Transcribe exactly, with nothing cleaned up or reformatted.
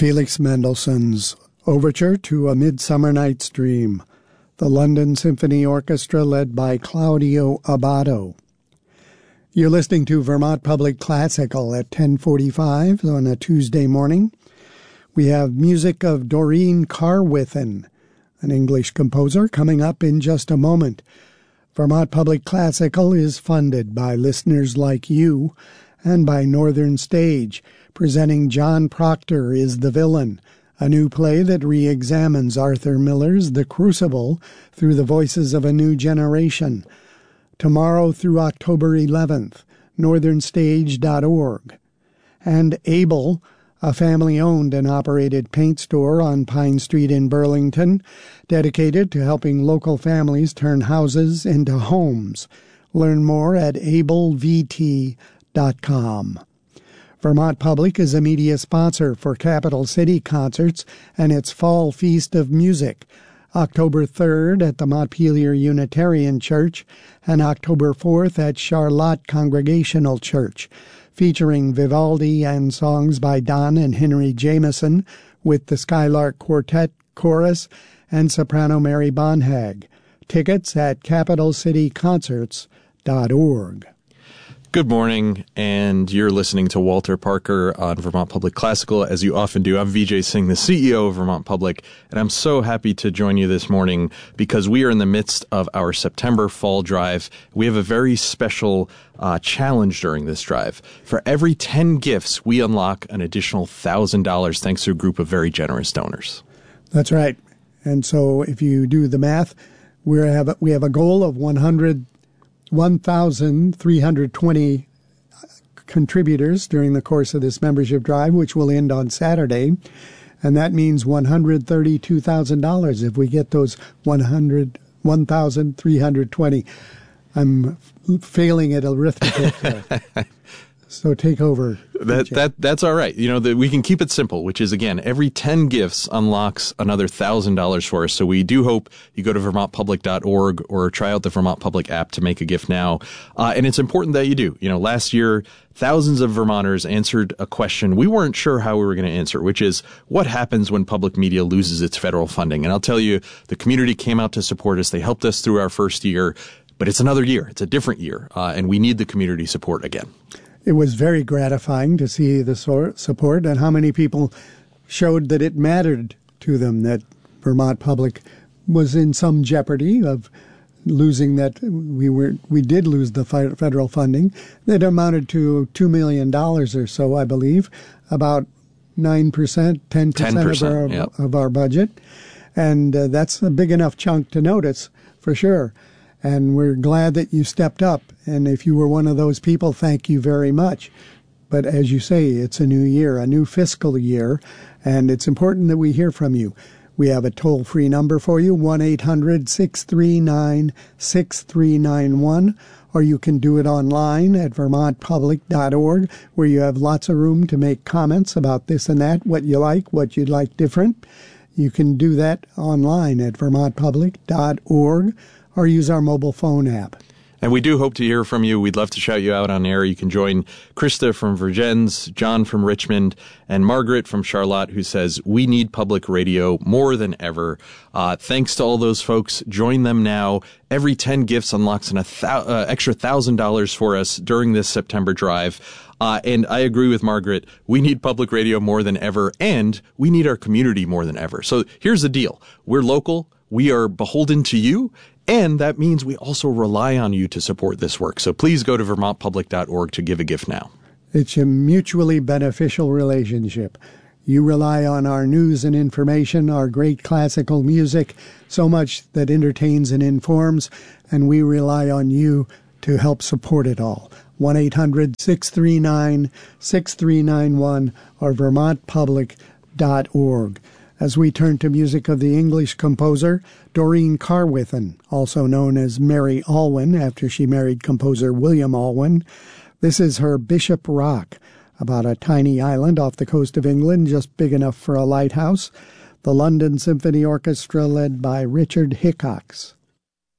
Felix Mendelssohn's Overture to A Midsummer Night's Dream, the London Symphony Orchestra led by Claudio Abbado. You're listening to Vermont Public Classical at ten forty-five on a Tuesday morning. We have music of Doreen Carwithen, an English composer, coming up in just a moment. Vermont Public Classical is funded by listeners like you and by Northern Stage, presenting John Proctor is the Villain, a new play that re-examines Arthur Miller's The Crucible through the voices of a new generation. Tomorrow through October eleventh, northern stage dot org. And Able, a family-owned and operated paint store on Pine Street in Burlington, dedicated to helping local families turn houses into homes. Learn more at able v t dot com. Vermont Public is a media sponsor for Capital City Concerts and its Fall Feast of Music, October third at the Montpelier Unitarian Church and October fourth at Charlotte Congregational Church, featuring Vivaldi and songs by Don and Henry Jameson with the Skylark Quartet Chorus and soprano Mary Bonhag. Tickets at capital city concerts dot org. Good morning, and you're listening to Walter Parker on Vermont Public Classical, as you often do. I'm V J Singh, the C E O of Vermont Public, and I'm so happy to join you this morning because we are in the midst of our September Fall Drive. We have a very special uh, challenge during this drive. For every ten gifts, we unlock an additional one thousand dollars thanks to a group of very generous donors. That's right. And so if you do the math, we have, we have a goal of one hundred one thousand three hundred twenty contributors during the course of this membership drive, which will end on Saturday. And that means one hundred thirty-two thousand dollars if we get those one hundred one thousand three hundred twenty. I'm failing at arithmetic there. So take over. That that that's all right. You know, the, we can keep it simple, which is, again, every ten gifts unlocks another one thousand dollars for us. So we do hope you go to vermont public dot org or try out the Vermont Public app to make a gift now. Uh, and it's important that you do. You know, last year, thousands of Vermonters answered a question we weren't sure how we were going to answer, which is what happens when public media loses its federal funding? And I'll tell you, the community came out to support us. They helped us through our first year, but it's another year. It's a different year, uh, and we need the community support again. It was very gratifying to see the support and how many people showed that it mattered to them that Vermont Public was in some jeopardy of losing that. We were we did lose the federal funding that amounted to two million dollars or so, I believe, about nine percent, ten percent, ten percent of our, yep. of our budget. And uh, that's a big enough chunk to notice, for sure. And we're glad that you stepped up. And if you were one of those people, thank you very much. But as you say, it's a new year, a new fiscal year, and it's important that we hear from you. We have a toll-free number for you, one eight hundred six three nine six three nine one, or you can do it online at vermont public dot org, where you have lots of room to make comments about this and that, what you like, what you'd like different. You can do that online at vermont public dot org. or use our mobile phone app. And we do hope to hear from you. We'd love to shout you out on air. You can join Krista from Vergennes, John from Richmond, and Margaret from Charlotte, who says, we need public radio more than ever. Uh, thanks to all those folks. Join them now. Every ten gifts unlocks an a thou- uh, extra one thousand dollars for us during this September drive. Uh, and I agree with Margaret. We need public radio more than ever, and we need our community more than ever. So here's the deal. We're local. We are beholden to you. And that means we also rely on you to support this work. So please go to vermont public dot org to give a gift now. It's a mutually beneficial relationship. You rely on our news and information, our great classical music, so much that entertains and informs, and we rely on you to help support it all. one eight hundred six three nine six three nine one or vermont public dot org. As we turn to music of the English composer Doreen Carwithen, also known as Mary Alwyn after she married composer William Alwyn. This is her Bishop Rock, about a tiny island off the coast of England, just big enough for a lighthouse. The London Symphony Orchestra led by Richard Hickox.